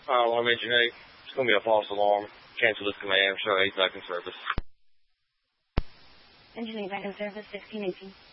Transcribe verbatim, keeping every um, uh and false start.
Uh, one Engine eight. It's going to be a false alarm. Cancel this command. Show eight back in service. Engine eight back in service, sixteen eighteen.